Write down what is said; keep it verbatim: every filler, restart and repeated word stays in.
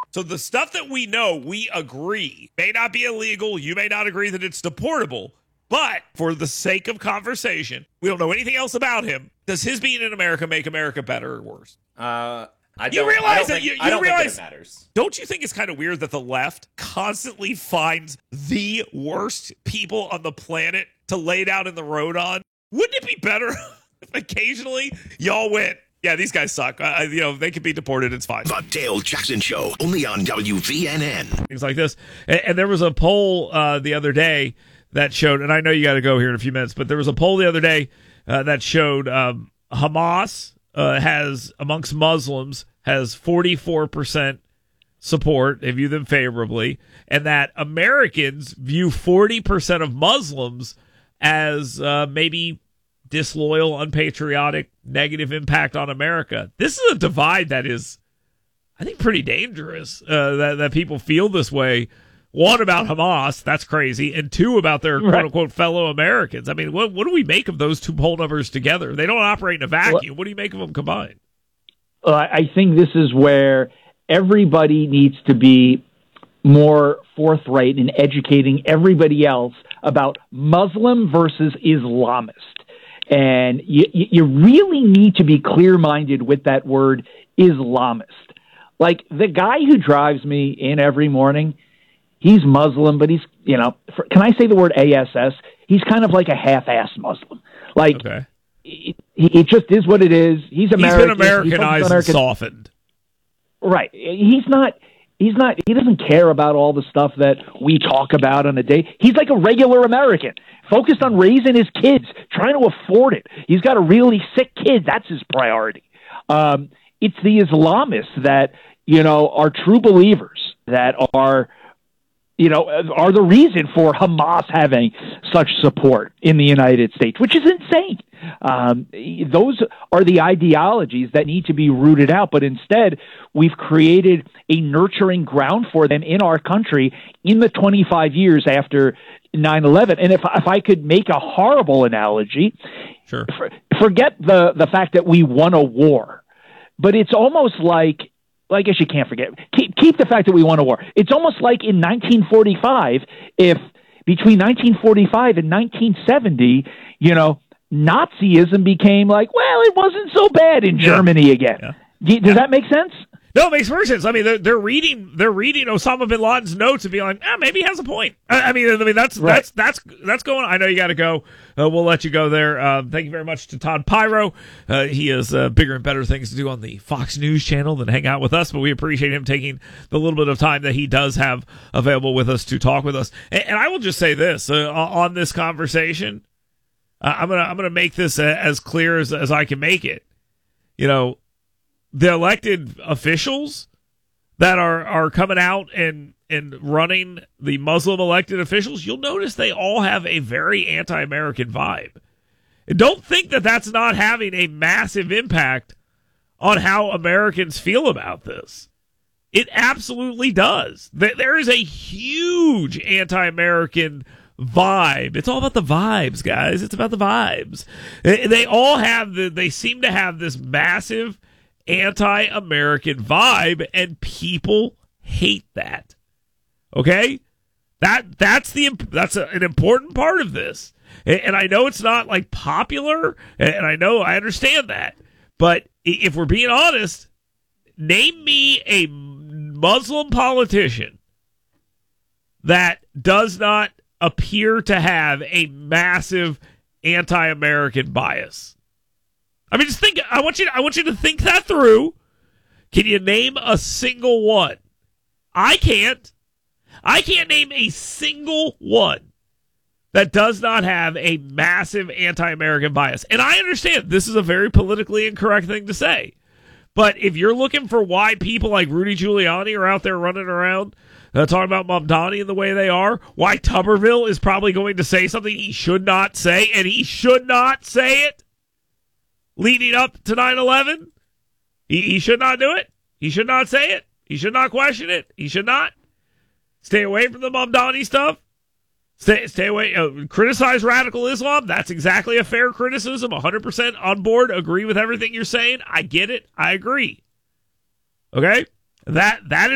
So the stuff that we know, we agree, may not be illegal. You may not agree that it's deportable. But for the sake of conversation, we don't know anything else about him. Does his being in America make America better or worse? Uh, I don't, you realize I don't that think, you, you I don't realize, think that it matters. Don't you think it's kind of weird that the left constantly finds the worst people on the planet to lay down in the road on? Wouldn't it be better if occasionally y'all went, yeah, these guys suck. Uh, you know, they could be deported. It's fine. The Dale Jackson Show, only on W V N N. Things like this. And, and there was a poll uh, the other day that showed, and I know you got to go here in a few minutes, but there was a poll the other day uh, that showed um, Hamas uh, has, amongst Muslims, has forty-four percent support. They view them favorably. And that Americans view forty percent of Muslims as uh, maybe disloyal, unpatriotic, negative impact on America. This is a divide that is, I think, pretty dangerous, uh, that, that people feel this way. One, about Hamas, that's crazy, and two, about their right. quote-unquote fellow Americans. I mean, what, what do we make of those two poll numbers together? They don't operate in a vacuum. Well, what do you make of them combined? Uh, I think this is where everybody needs to be more forthright in educating everybody else about Muslim versus Islamist. And you, you really need to be clear-minded with that word Islamist. Like, the guy who drives me in every morning, he's Muslim, but he's, you know, for, can I say the word A S S? He's kind of like a half-ass Muslim. Like, okay. it, it just is what it is. He's American. He's been Americanized he's American. and softened. Right. He's not, he's not, he doesn't care about all the stuff that we talk about on a day. He's like a regular American, focused on raising his kids, trying to afford it. He's got a really sick kid. That's his priority. Um, it's the Islamists that, you know, are true believers, that are, you know, are the reason for Hamas having such support in the United States, which is insane. Um, those are the ideologies that need to be rooted out. But instead, we've created a nurturing ground for them in our country in the twenty-five years after nine eleven. And if, if I could make a horrible analogy, sure. for, forget the, the fact that we won a war, but it's almost like, well, I guess you can't forget. Keep, keep the fact that we won a war. It's almost like in nineteen forty-five, if between nineteen forty-five and nineteen seventy, you know, Nazism became like, well, it wasn't so bad in Germany yeah. again. Yeah. Does yeah. that make sense? No, it makes perfect sense. I mean, they're, they're reading they're reading Osama bin Laden's notes and being like, ah, maybe he has a point. I, I mean, I mean that's right. that's that's that's going. I know you got to go. Uh, we'll let you go there. Uh, thank you very much to Todd Pyro. Uh, he has uh, bigger and better things to do on the Fox News channel than hang out with us, but we appreciate him taking the little bit of time that he does have available with us to talk with us. And, and I will just say this uh, on this conversation. Uh, I'm gonna I'm gonna make this uh, as clear as as I can make it. You know, the elected officials that are, are coming out and, and running the Muslim elected officials, you'll notice they all have a very anti-American vibe. And don't think that that's not having a massive impact on how Americans feel about this. It absolutely does. There is a huge anti-American vibe. It's all about the vibes, guys. It's about the vibes. They all have the, they seem to have this massive anti-American vibe, and people hate that. Okay? That that's the that's a, an important part of this. And, and I know it's not like popular, and I know I understand that. But if we're being honest, name me a Muslim politician that does not appear to have a massive anti-American bias. I mean, just think. I want you. I want you to think that through. Can you name a single one? I can't. I can't name a single one that does not have a massive anti-American bias. And I understand this is a very politically incorrect thing to say, but if you're looking for why people like Rudy Giuliani are out there running around uh, talking about Mamdani in the way they are, why Tuberville is probably going to say something he should not say, and he should not say it. Leading up to nine eleven, he, he should not do it. He should not say it. He should not question it. He should not. Stay away from the Mamdani stuff. Stay stay away. Uh, criticize radical Islam. That's exactly a fair criticism. one hundred percent on board. Agree with everything you're saying. I get it. I agree. Okay? That That is